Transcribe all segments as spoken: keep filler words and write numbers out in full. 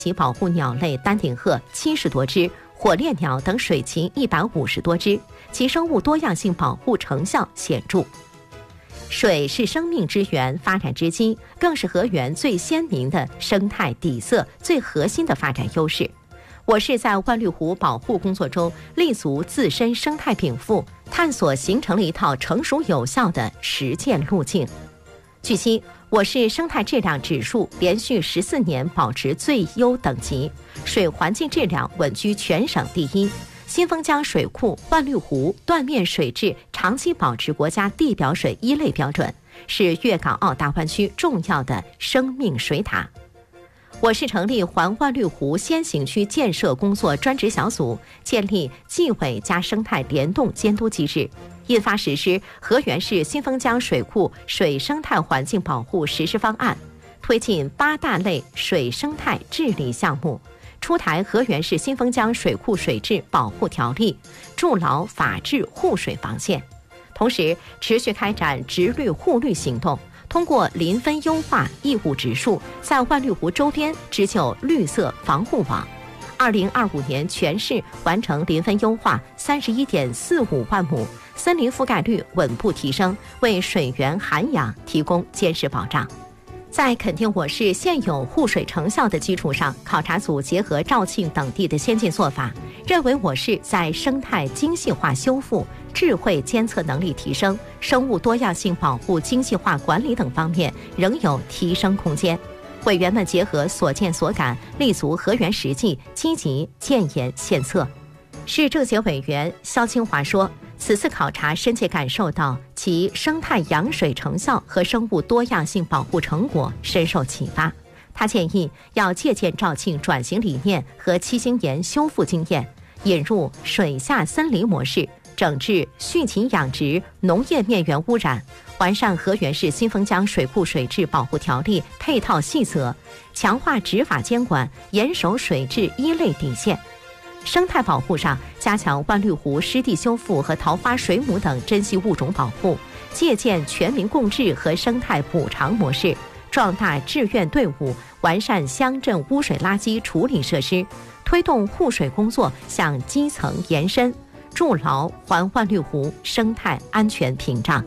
及保护鸟类丹顶鹤七十多只，火烈鸟等水禽一百五十多只，其生物多样性保护成效显著。水是生命之源，发展之基，更是河源最鲜明的生态底色，最核心的发展优势。我市在万绿湖保护工作中立足自身生态禀赋，探索形成了一套成熟有效的实践路径。据悉，我市生态质量指数连续十四年保持最优等级，水环境质量稳居全省第一。新丰江水库万绿湖断面水质长期保持国家地表水一类标准，是粤港澳大湾区重要的生命水塔。我市成立环万绿湖先行区建设工作专职小组，建立纪委加生态联动监督机制，印发实施河源市新丰江水库水生态环境保护实施方案，推进八大类水生态治理项目，出台河源市新丰江水库水质保护条例，筑牢法治护水防线。同时，持续开展植绿护绿行动，通过林分优化义务植树，在万绿湖周边织就绿色防护网。二零二五年全市完成林分优化三十一点四五万亩，森林覆盖率稳步提升，为水源涵养提供坚实保障。在肯定我市现有护水成效的基础上，考察组结合肇庆等地的先进做法，认为我市在生态精细化修复、智慧监测能力提升、生物多样性保护精细化管理等方面仍有提升空间。委员们结合所见所感，立足河源实际，积极建言献策。市政协委员肖清华说，此次考察深切感受到其生态养水成效和生物多样性保护成果，深受启发。他建议要借鉴肇庆转型理念和七星岩修复经验，引入水下森林模式，整治畜禽养殖、农业面源污染，完善河源市新丰江水库水质保护条例配套细则，强化执法监管，严守水质一类底线。生态保护上，加强万绿湖湿地修复和桃花水母等珍稀物种保护，借鉴全民共治和生态补偿模式，壮大志愿队伍，完善乡镇污水垃圾处理设施，推动护水工作向基层延伸，筑牢环万绿湖生态安全屏障。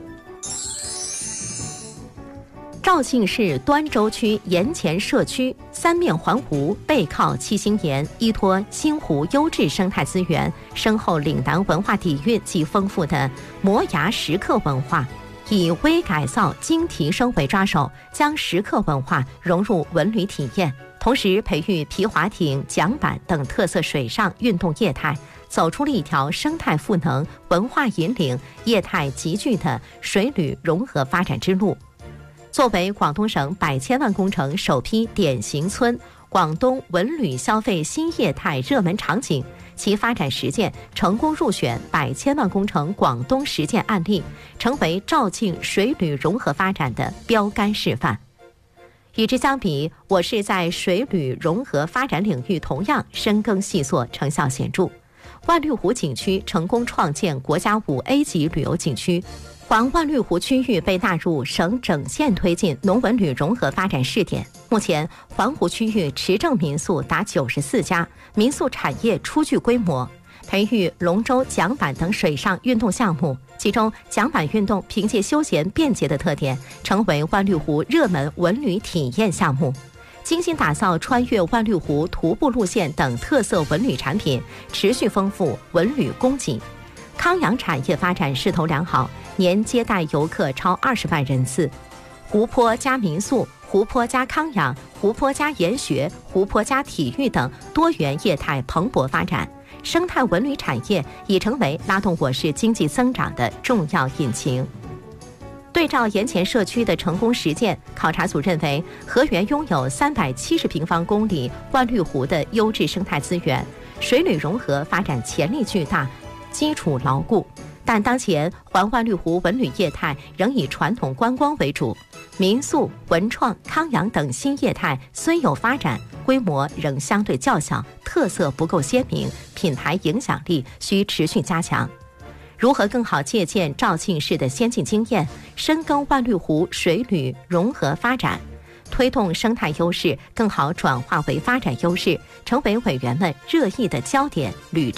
肇庆市端州区盐前社区三面环湖，背靠七星岩，依托新湖优质生态资源，深厚岭南文化底蕴及丰富的摩崖石刻文化，以微改造精提升为抓手，将石刻文化融入文旅体验，同时培育皮划艇、桨板等特色水上运动业态，走出了一条生态赋能、文化引领、业态集聚的水旅融合发展之路。作为广东省百千万工程首批典型村广东文旅消费新业态热门场景，其发展实践成功入选百千万工程广东实践案例，成为肇庆水旅融合发展的标杆示范。与之相比，我市在水旅融合发展领域同样深耕细作，成效显著。万绿湖景区成功创建国家五 A 级旅游景区，环万绿湖区域被纳入省整县推进农文旅融合发展试点。目前，环湖区域持证民宿达九十四家，民宿产业初具规模，培育龙舟、桨板等水上运动项目。其中，桨板运动凭借休闲便捷的特点，成为万绿湖热门文旅体验项目。精心打造穿越万绿湖徒步路线等特色文旅产品，持续丰富文旅供给。康养产业发展势头良好，年接待游客超二十万人次。湖泊加民宿、湖泊加康养、湖泊加研学、湖泊加体育等多元业态蓬勃发展，生态文旅产业已成为拉动我市经济增长的重要引擎。对照盐前社区的成功实践，考察组认为，河源拥有三百七十平方公里万绿湖的优质生态资源，水旅融合发展潜力巨大，基础牢固。但当前环万绿湖文旅业态仍以传统观光为主，民宿、文创、康养等新业态虽有发展，规模仍相对较小，特色不够鲜明，品牌影响力需持续加强。如何更好借鉴肇庆市的先进经验，深耕万绿湖水旅融合发展？ 推动生态优势更好转化为发展优势，成为委员们热议的焦点，屡